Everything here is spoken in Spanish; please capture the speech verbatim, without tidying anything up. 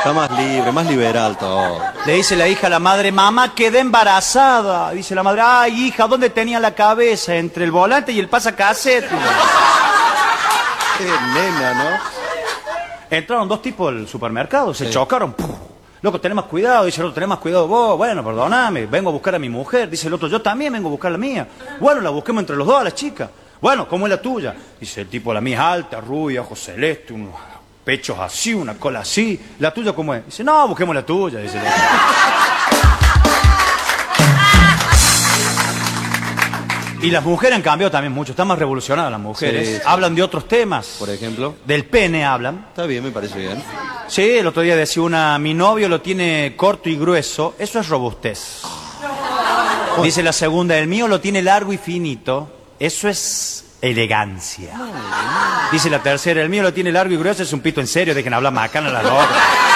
Está más libre, más liberal todo. Le dice la hija a la madre, mamá, quedé embarazada. Dice la madre, ay, hija, ¿dónde tenía la cabeza? Entre el volante y el pasacassette. Qué nena, ¿no? Entraron dos tipos al supermercado, se Sí. chocaron. ¡Puf! Loco, tenés más cuidado. Dice el otro, tenés más cuidado vos. Bueno, perdóname, vengo a buscar a mi mujer. Dice el otro, yo también vengo a buscar a la mía. Bueno, la busquemos entre los dos a la chica. Bueno, ¿cómo es la tuya? Dice el tipo, la mía es alta, rubia, ojos celestes, unos pechos así, una cola así. ¿La tuya cómo es? Dice, no, busquemos la tuya. Dice el otro. Y las mujeres han cambiado también mucho, están más revolucionadas las mujeres. Sí, sí. Hablan de otros temas. Por ejemplo. Del pene hablan. Está bien, me parece bien. Sí, el otro día decía una, mi novio lo tiene corto y grueso, eso es robustez. Dice la segunda, el mío lo tiene largo y finito, eso es elegancia. Dice la tercera, el mío lo tiene largo y grueso, es un pito en serio, dejen hablar macana las dos.